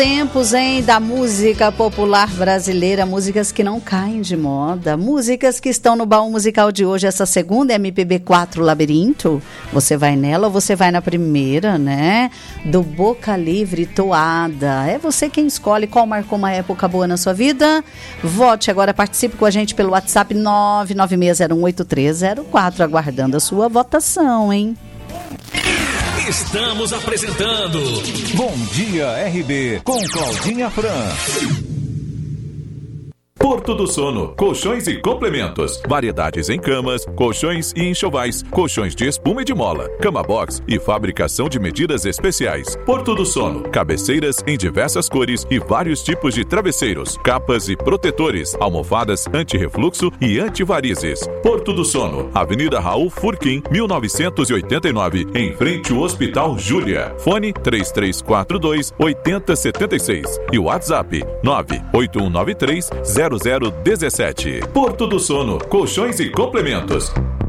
Tempos, hein, da música popular brasileira, músicas que não caem de moda, músicas que estão no baú musical de hoje, essa segunda MPB4 Labirinto. Você vai nela ou você vai na primeira, né? Do Boca Livre, Toada. É você quem escolhe qual marcou uma época boa na sua vida. Vote agora, participe com a gente pelo WhatsApp 996018304, aguardando a sua votação, hein? Estamos apresentando Bom Dia RB com Claudinha França. Porto do Sono, colchões e complementos, variedades em camas, colchões e enxovais, colchões de espuma e de mola, cama box e fabricação de medidas especiais. Porto do Sono, cabeceiras em diversas cores e vários tipos de travesseiros, capas e protetores, almofadas anti-refluxo e antivarizes. Porto do Sono, Avenida Raul Furquim, 1989, em frente ao Hospital Júlia. Fone 3342-8076 e WhatsApp 98193-0017. Porto do Sono, colchões e complementos.